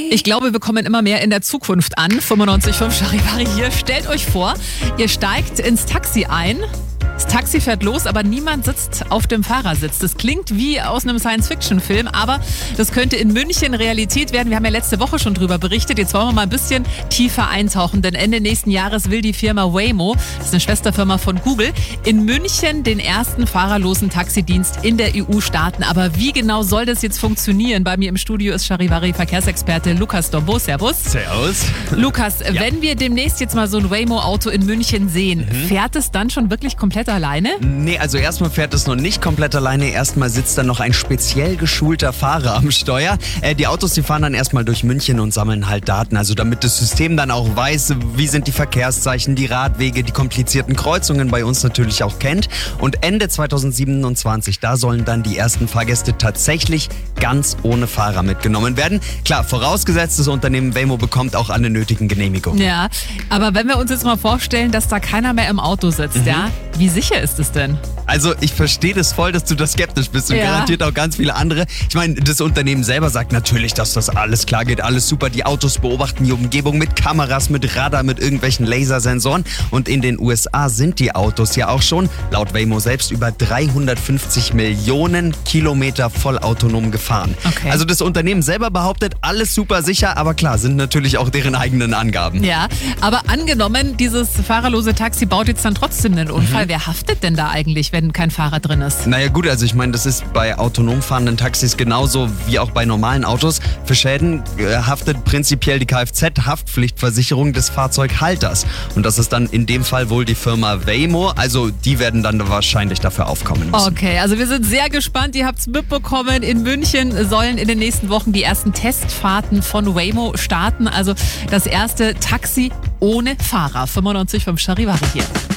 Ich glaube, wir kommen immer mehr in der Zukunft an. 95.5 Charivari hier. Stellt euch vor, ihr steigt ins Taxi ein. Das Taxi fährt los, aber niemand sitzt auf dem Fahrersitz. Das klingt wie aus einem Science-Fiction-Film, aber das könnte in München Realität werden. Wir haben ja letzte Woche schon drüber berichtet. Jetzt wollen wir mal ein bisschen tiefer eintauchen, denn Ende nächsten Jahres will die Firma Waymo, das ist eine Schwesterfirma von Google, in München den ersten fahrerlosen Taxidienst in der EU starten. Aber wie genau soll das jetzt funktionieren? Bei mir im Studio ist Charivari-Verkehrsexperte Lukas Dombo. Servus. Servus. Lukas, wenn wir demnächst jetzt mal so ein Waymo-Auto in München sehen, fährt es dann schon wirklich komplett alleine? Nee, also erstmal fährt es noch nicht komplett alleine. Erstmal sitzt dann noch ein speziell geschulter Fahrer am Steuer. Die Autos, die fahren dann erstmal durch München und sammeln halt Daten. Also damit das System dann auch weiß, wie sind die Verkehrszeichen, die Radwege, die komplizierten Kreuzungen bei uns natürlich auch kennt. Und Ende 2027, da sollen dann die ersten Fahrgäste tatsächlich ganz ohne Fahrer mitgenommen werden. Klar, vorausgesetzt, das Unternehmen Waymo bekommt auch alle nötigen Genehmigungen. Ja, aber wenn wir uns jetzt mal vorstellen, dass da keiner mehr im Auto sitzt, ja, wie sicher ist es denn? Also ich verstehe das voll, dass du da skeptisch bist und garantiert auch ganz viele andere. Ich meine, das Unternehmen selber sagt natürlich, dass das alles klar geht, alles super. Die Autos beobachten die Umgebung mit Kameras, mit Radar, mit irgendwelchen Lasersensoren. Und in den USA sind die Autos ja auch schon, laut Waymo selbst, über 350 Millionen Kilometer vollautonom gefahren. Okay. Also das Unternehmen selber behauptet, alles super sicher, aber klar, sind natürlich auch deren eigenen Angaben. Ja, aber angenommen, dieses fahrerlose Taxi baut jetzt dann trotzdem einen Unfall. Wer haftet denn da eigentlich, wenn kein Fahrer drin ist? Naja gut, also ich meine, das ist bei autonom fahrenden Taxis genauso wie auch bei normalen Autos. Für Schäden haftet prinzipiell die Kfz-Haftpflichtversicherung des Fahrzeughalters. Und das ist dann in dem Fall wohl die Firma Waymo. Also die werden dann wahrscheinlich dafür aufkommen müssen. Okay, also wir sind sehr gespannt. Ihr habt es mitbekommen. In München sollen in den nächsten Wochen die ersten Testfahrten von Waymo starten. Also das erste Taxi ohne Fahrer. 95.5 Charivari hier.